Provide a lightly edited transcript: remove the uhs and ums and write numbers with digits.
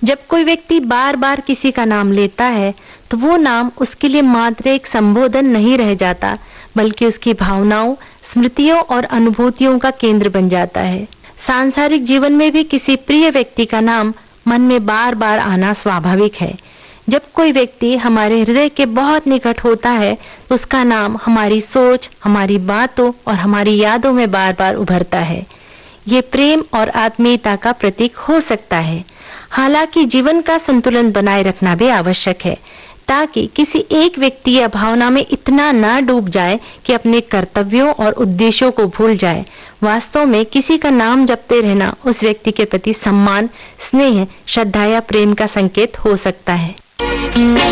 जब कोई व्यक्ति बार बार किसी का नाम लेता है तो वो नाम उसके लिए मात्र एक संबोधन नहीं रह जाता, बल्कि उसकी भावनाओं, स्मृतियों और अनुभूतियों का केंद्र बन जाता है। सांसारिक जीवन में भी किसी प्रिय व्यक्ति का नाम मन में बार बार आना स्वाभाविक है। जब कोई व्यक्ति हमारे हृदय के बहुत निकट होता है तो उसका नाम हमारी सोच, हमारी बातों और हमारी यादों में बार बार उभरता है। ये प्रेम और आत्मीयता का प्रतीक हो सकता है। हालांकि जीवन का संतुलन बनाए रखना भी आवश्यक है, ताकि किसी एक व्यक्ति या भावना में इतना ना डूब जाए कि अपने कर्तव्यों और उद्देश्यों को भूल जाए। वास्तव में किसी का नाम जपते रहना उस व्यक्ति के प्रति सम्मान, स्नेह, श्रद्धा या प्रेम का संकेत हो सकता है।